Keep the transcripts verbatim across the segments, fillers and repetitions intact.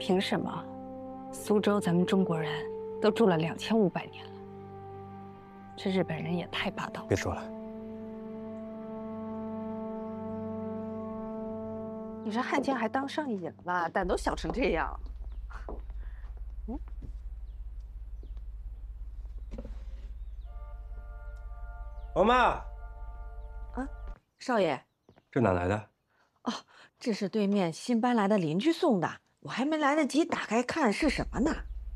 凭什么？苏州咱们中国人都住了两千五百年了，这日本人也太霸道了。 别说了， 你这汉奸还当上瘾了，胆都小成这样。嗯， 王妈， 啊，少爷， 这哪来的？ 哦，这是对面新搬来的邻居送的，我还没来得及打开看是什么呢。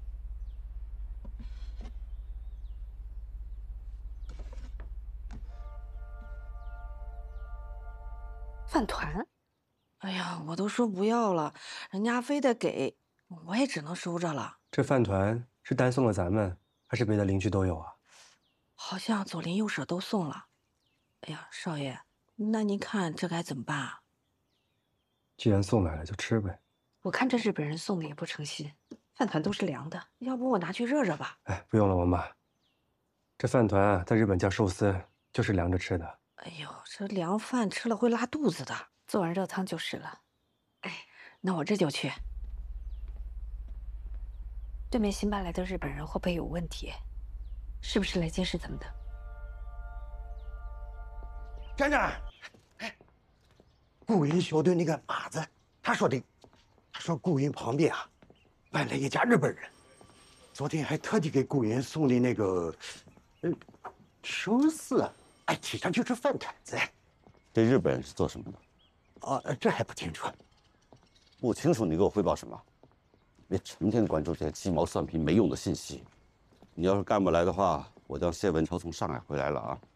饭团。哎呀，我都说不要了，人家非得给，我也只能收着了。 这饭团是单送了咱们，还是别的邻居都有啊？ 好像左邻右舍都送了。哎呀，少爷，那您看这该怎么办啊？ 既然送来了，就吃呗。 我看这日本人送的也不诚心，饭团都是凉的。 要不我拿去热热吧？ 哎，不用了，王妈。这饭团啊，在日本叫寿司，就是凉着吃的。 哎呦，这凉饭吃了会拉肚子的。 做碗热汤就是了。 哎，那我这就去。 对面新搬来的日本人会不会有问题？是不是来监视咱们的？ 站长，哎，顾云小队那个马子，他说的，他说顾云旁边啊，搬来一家日本人，昨天还特地给顾云送的那个，呃，寿司，哎，提上就是饭团子。 这日本人是做什么的？ 哦，这还不清楚。 不清楚，你给我汇报什么？别成天关注这些鸡毛蒜皮、没用的信息。你要是干不来的话，我叫谢文超从上海回来了啊。